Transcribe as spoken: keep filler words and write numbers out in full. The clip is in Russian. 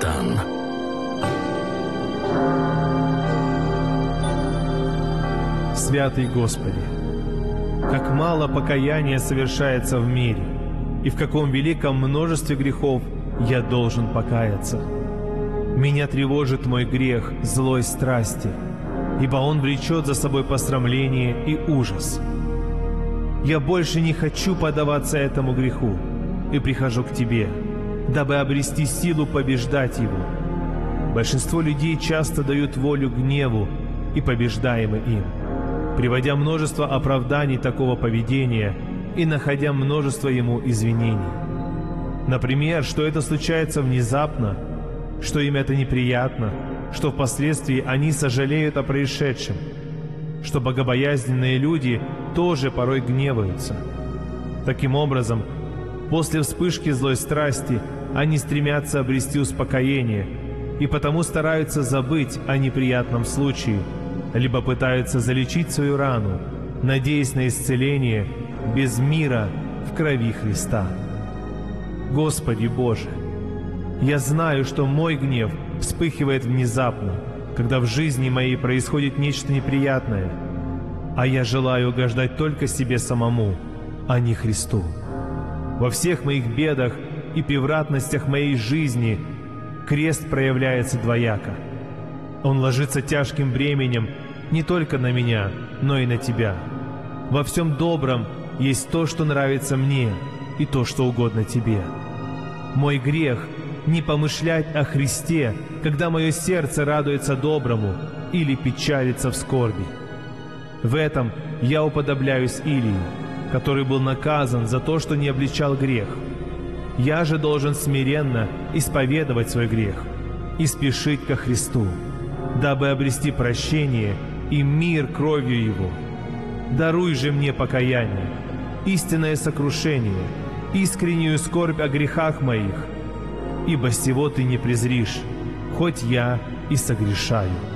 Капитан. Святый Господи, как мало покаяния совершается в мире, и в каком великом множестве грехов я должен покаяться. Меня тревожит мой грех злой страсти, ибо он влечет за собой посрамление и ужас. Я больше не хочу поддаваться этому греху и прихожу к Тебе, дабы обрести силу побеждать его. Большинство людей часто дают волю гневу и побеждаемы им, приводя множество оправданий такого поведения и находя множество ему извинений. Например, что это случается внезапно, что им это неприятно, что впоследствии они сожалеют о происшедшем, что богобоязненные люди тоже порой гневаются. Таким образом, после вспышки злой страсти они стремятся обрести успокоение и потому стараются забыть о неприятном случае, либо пытаются залечить свою рану, надеясь на исцеление без мира в крови Христа. Господи Боже, я знаю, что мой гнев вспыхивает внезапно, когда в жизни моей происходит нечто неприятное, а я желаю угождать только себе самому, а не Христу. Во всех моих бедах и превратностях моей жизни крест проявляется двояко. Он ложится тяжким бременем не только на меня, но и на Тебя. Во всем добром есть то, что нравится мне, и то, что угодно Тебе. Мой грех — не помышлять о Христе, когда мое сердце радуется доброму или печалится в скорби. В этом я уподобляюсь Илии, который был наказан за то, что не обличал грех. Я же должен смиренно исповедовать свой грех и спешить ко Христу, дабы обрести прощение и мир кровью Его. Даруй же мне покаяние, истинное сокрушение, искреннюю скорбь о грехах моих, ибо сего Ты не презришь, хоть я и согрешаю.